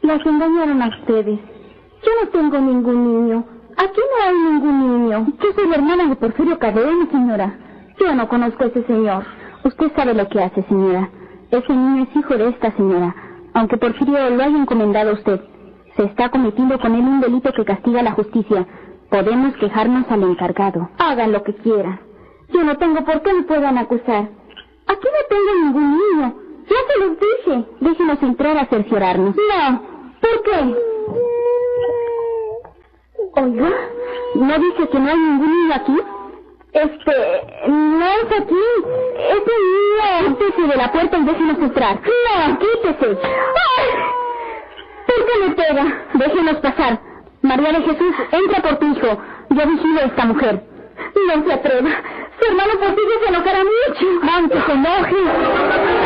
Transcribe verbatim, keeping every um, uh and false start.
Las engañaron a ustedes. Yo no tengo ningún niño. Aquí no hay ningún niño. Yo soy la hermana de Porfirio Cadena, señora. Yo no conozco a ese señor. Usted sabe lo que hace, señora. Ese niño es hijo de esta señora. Aunque Porfirio lo haya encomendado a usted, se está cometiendo con él un delito que castiga la justicia. Podemos quejarnos al encargado. Hagan lo que quieran. Yo no tengo por qué me puedan acusar. Aquí no tengo ningún niño. Ya se los dije. Déjenos entrar a cerciorarnos. No. ¿Por qué? Oiga, ¿no dice que no hay ningún niño aquí? Este, no es aquí. Ese niño. Quítese de la puerta y déjenos entrar. No, quítese. ¡Ay! ¿Por qué me pega? Déjenos pasar. María de Jesús, entra por tu hijo. Yo vigilo a esta mujer. No se atreva. Su hermano Porfirio se enojará mucho. Aunque se enoje.